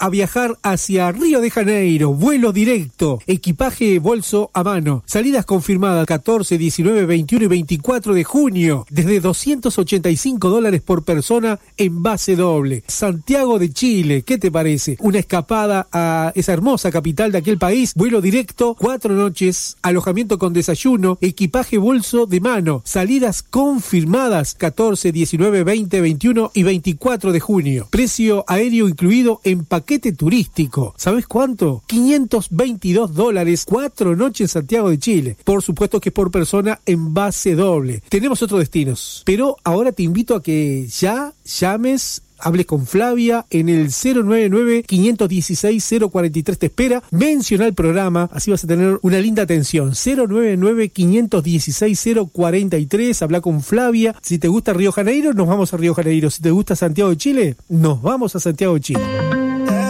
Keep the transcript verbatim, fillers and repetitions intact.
a viajar hacia Río de Janeiro, vuelo directo, equipaje bolso a mano, salidas confirmadas catorce, diecinueve, veintiuno y veinticuatro de junio, desde doscientos ochenta y cinco dólares por persona en base doble. Santiago de Chile, ¿qué te parece? Una escapada a esa hermosa capital de aquel país, vuelo directo, cuatro noches, alojamiento con desayuno, equipaje bolso de mano, salidas confirmadas catorce, diecinueve, veinte, veintiuno y veinticuatro de junio. Precio aéreo incluido en paquete turístico. ¿Sabes cuánto? quinientos veintidós dólares, cuatro noches en Santiago de Chile. Por supuesto que es por persona en base doble. Tenemos otros destinos, pero ahora te invito a que ya llames, hables con Flavia en el cero nueve nueve, cinco uno seis, cero cuatro tres, te espera, menciona el programa, así vas a tener una linda atención. Cero nueve nueve, cinco uno seis, cero cuatro tres, habla con Flavia. Si te gusta Río Janeiro, nos vamos a Río Janeiro. Si te gusta Santiago de Chile, nos vamos a Santiago de Chile.